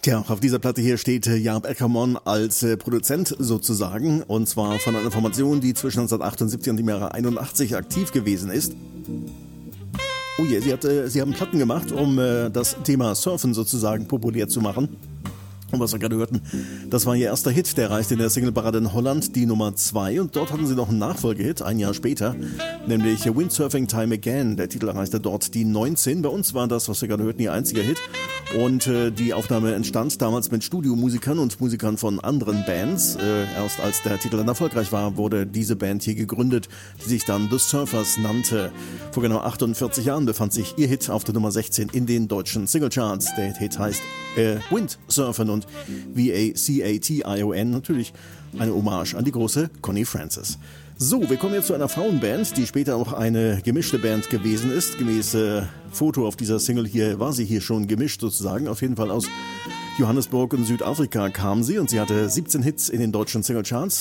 Tja, auf dieser Platte hier steht Jaap Ackerman als Produzent sozusagen, und zwar von einer Formation, die zwischen 1978 und dem Jahre 81 aktiv gewesen ist. Oh je, sie haben Platten gemacht, um das Thema Surfen sozusagen populär zu machen. Und was wir gerade hörten, das war ihr erster Hit, der erreichte in der Singleparade in Holland die Nummer 2 und dort hatten sie noch einen Nachfolgehit, ein Jahr später, nämlich Windsurfing Time Again. Der Titel erreichte dort die 19. Bei uns war das, was wir gerade hörten, ihr einziger Hit und die Aufnahme entstand damals mit Studiomusikern und Musikern von anderen Bands. Erst als der Titel dann erfolgreich war, wurde diese Band hier gegründet, die sich dann The Surfers nannte. Vor genau 48 Jahren befand sich ihr Hit auf der Nummer 16 in den deutschen Singlecharts. Der Hit heißt Windsurfen und W-A-C-A-T-I-O-N, natürlich eine Hommage an die große Connie Francis. So, wir kommen jetzt zu einer Frauenband, die später auch eine gemischte Band gewesen ist. Gemäß Foto auf dieser Single hier war sie hier schon gemischt sozusagen. Auf jeden Fall aus Johannesburg und Südafrika kam sie und sie hatte 17 Hits in den deutschen Singlecharts.